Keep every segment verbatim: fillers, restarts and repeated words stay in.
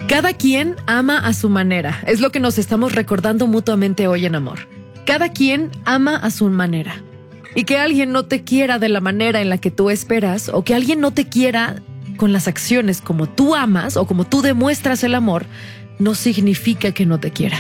Cada quien ama a su manera. Es lo que nos estamos recordando mutuamente hoy en Amor. Cada quien ama a su manera. Y que alguien no te quiera de la manera en la que tú esperas, o que alguien no te quiera con las acciones como tú amas o como tú demuestras el amor, no significa que no te quiera.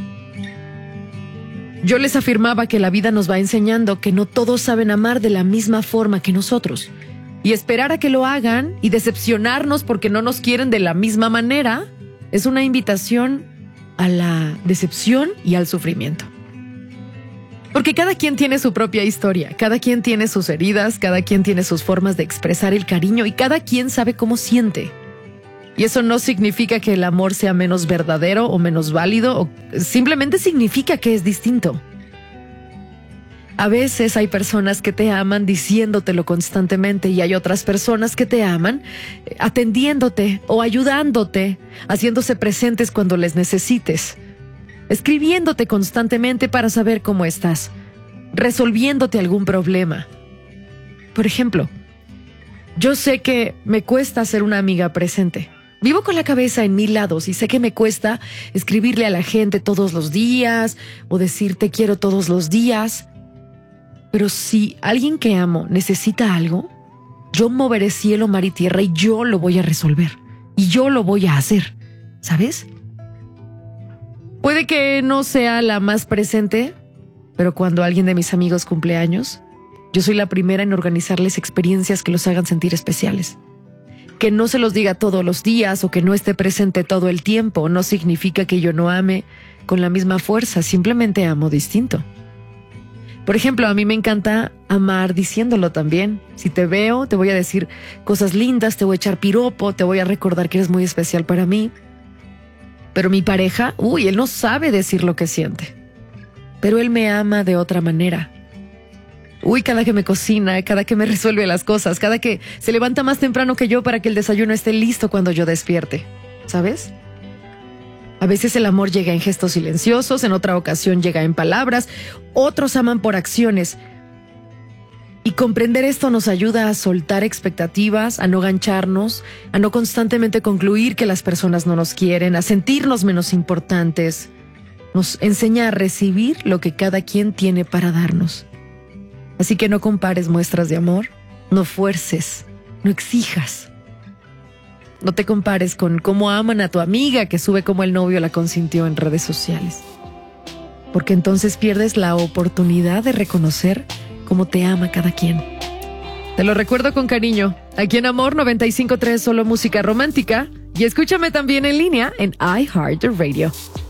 Yo les afirmaba que la vida nos va enseñando que no todos saben amar de la misma forma que nosotros. Y esperar a que lo hagan y decepcionarnos porque no nos quieren de la misma manera es una invitación a la decepción y al sufrimiento. Porque cada quien tiene su propia historia, cada quien tiene sus heridas, cada quien tiene sus formas de expresar el cariño y cada quien sabe cómo siente. Y eso no significa que el amor sea menos verdadero o menos válido, o simplemente significa que es distinto. A veces hay personas que te aman diciéndotelo constantemente y hay otras personas que te aman atendiéndote o ayudándote, haciéndose presentes cuando les necesites, escribiéndote constantemente para saber cómo estás, resolviéndote algún problema. Por ejemplo, yo sé que me cuesta ser una amiga presente. Vivo con la cabeza en mil lados y sé que me cuesta escribirle a la gente todos los días o decir te quiero todos los días. Pero si alguien que amo necesita algo, yo moveré cielo, mar y tierra y yo lo voy a resolver. Y yo lo voy a hacer, ¿sabes? Puede que no sea la más presente, pero cuando alguien de mis amigos cumple años, yo soy la primera en organizarles experiencias que los hagan sentir especiales. Que no se los diga todos los días o que no esté presente todo el tiempo no significa que yo no ame con la misma fuerza, simplemente amo distinto. Por ejemplo, a mí me encanta amar diciéndolo también. Si te veo, te voy a decir cosas lindas, te voy a echar piropo, te voy a recordar que eres muy especial para mí. Pero mi pareja, uy, él no sabe decir lo que siente. Pero él me ama de otra manera. Uy, cada que me cocina, cada que me resuelve las cosas, cada que se levanta más temprano que yo para que el desayuno esté listo cuando yo despierte. ¿Sabes? A veces el amor llega en gestos silenciosos, en otra ocasión llega en palabras, otros aman por acciones. Y comprender esto nos ayuda a soltar expectativas, a no gancharnos, a no constantemente concluir que las personas no nos quieren, a sentirnos menos importantes. Nos enseña a recibir lo que cada quien tiene para darnos. Así que no compares muestras de amor, no fuerces, no exijas. No te compares con cómo aman a tu amiga que sube cómo el novio la consintió en redes sociales. Porque entonces pierdes la oportunidad de reconocer cómo te ama cada quien. Te lo recuerdo con cariño. Aquí en Amor noventa y cinco punto tres, solo música romántica. Y escúchame también en línea en iHeartRadio.